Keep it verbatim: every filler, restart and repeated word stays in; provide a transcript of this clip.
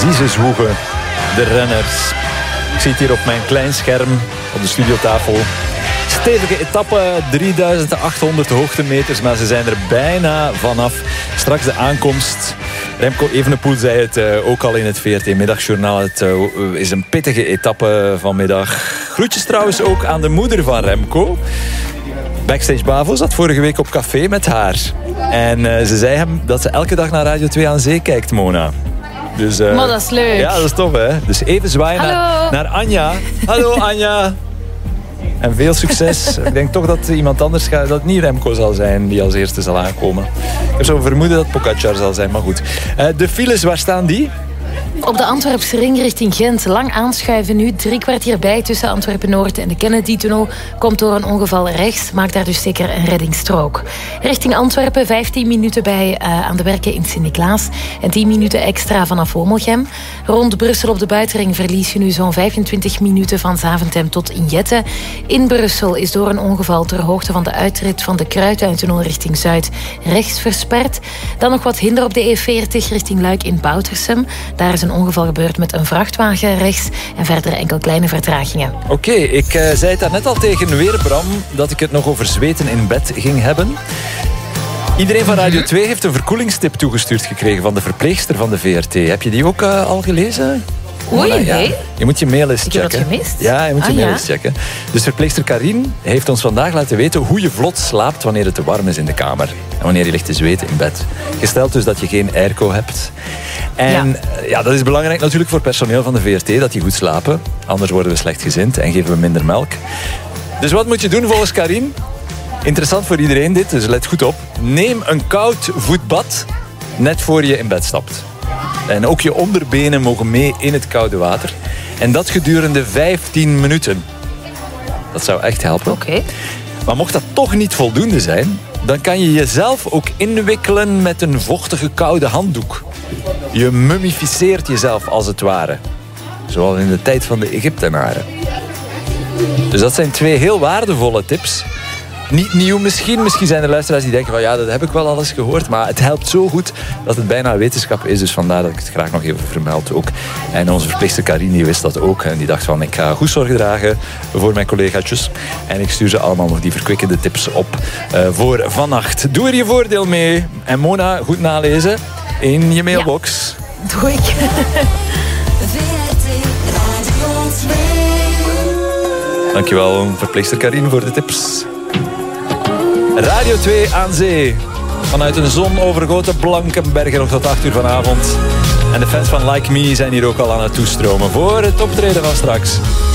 Zie ze zwoegen, de renners. Ik zie het hier op mijn klein scherm, op de studiotafel. Stevige etappe, drieduizend achthonderd hoogtemeters, maar ze zijn er bijna vanaf. Straks de aankomst. Remco Evenepoel zei het uh, ook al in het V R T-middagjournaal. Het uh, is een pittige etappe vanmiddag. Groetjes trouwens ook aan de moeder van Remco. Backstage Bavo zat vorige week op café met haar. En uh, ze zei hem dat ze elke dag naar Radio twee aan Zee kijkt, Mona. Dus, uh, maar dat is leuk. Ja, dat is tof, hè. Dus even zwaaien naar, naar Anja. Hallo, Anja. En veel succes. Ik denk toch dat iemand anders gaat, dat het niet Remco zal zijn die als eerste zal aankomen. Ik heb zo'n vermoeden dat Pogacar zal zijn, maar goed. Uh, de files, waar staan die? Op de Antwerpse ring richting Gent. Lang aanschuiven nu. Drie kwartier bij tussen Antwerpen-Noord en de Kennedy-tunnel. Komt door een ongeval rechts. Maakt daar dus zeker een reddingsstrook. Richting Antwerpen vijftien minuten bij uh, aan de werken in Sint-Niklaas. En tien minuten extra vanaf Womelgem. Rond Brussel op de buitenring verlies je nu zo'n vijfentwintig minuten van Zaventem tot Injette. In Brussel is door een ongeval ter hoogte van de uitrit van de Kruituintunnel richting Zuid rechts versperd. Dan nog wat hinder op de E veertig richting Luik in Boutersem. Daar is een ongeval gebeurd met een vrachtwagen rechts en verder enkel kleine vertragingen. Oké, okay, ik uh, zei het daarnet al tegen Weerbram dat ik het nog over zweten in bed ging hebben. Iedereen van Radio twee heeft een verkoelingstip toegestuurd gekregen van de verpleegster van de V R T. Heb je die ook uh, al gelezen? Oei, nee. Ja. Je moet je mail eens ik checken. Ik heb dat gemist. Ja, je moet je ah, mail ja? eens checken. Dus verpleegster Karine heeft ons vandaag laten weten hoe je vlot slaapt wanneer het te warm is in de kamer. En wanneer je ligt te zweten in bed. Gesteld dus dat je geen airco hebt. En ja. ja, dat is belangrijk natuurlijk voor personeel van de V R T, dat die goed slapen. Anders worden we slechtgezind en geven we minder melk. Dus wat moet je doen volgens Karine? Interessant voor iedereen dit, dus let goed op. Neem een koud voetbad net voor je in bed stapt. En ook je onderbenen mogen mee in het koude water. En dat gedurende vijftien minuten. Dat zou echt helpen. Oké. Okay. Maar mocht dat toch niet voldoende zijn, dan kan je jezelf ook inwikkelen met een vochtige koude handdoek. Je mummificeert jezelf als het ware. Zoals in de tijd van de Egyptenaren. Dus dat zijn twee heel waardevolle tips. Niet nieuw misschien. Misschien zijn er luisteraars die denken van ja, dat heb ik wel alles gehoord. Maar het helpt zo goed dat het bijna wetenschap is. Dus vandaar dat ik het graag nog even vermeld ook. En onze verpleegster Karine die wist dat ook. En die dacht van ik ga goed zorg dragen voor mijn collegaatjes. En ik stuur ze allemaal nog die verkwikkende tips op uh, voor vannacht. Doe er je voordeel mee. En Mona, goed nalezen in je mailbox. Ja, doe ik. Dankjewel verpleegster Karine voor de tips. Radio twee aan Zee. Vanuit een zonovergoten Blankenbergen nog tot acht uur vanavond. En de fans van Like Me zijn hier ook al aan het toestromen voor het optreden van straks.